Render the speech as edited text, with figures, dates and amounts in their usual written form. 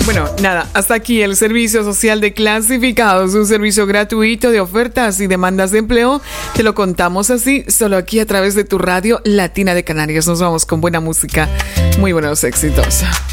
Bueno, nada, hasta aquí el Servicio Social de Clasificados, un servicio gratuito de ofertas y demandas de empleo. Te lo contamos así, solo aquí a través de tu radio Latina de Canarias. Nos vamos con buena música, muy buenos éxitos.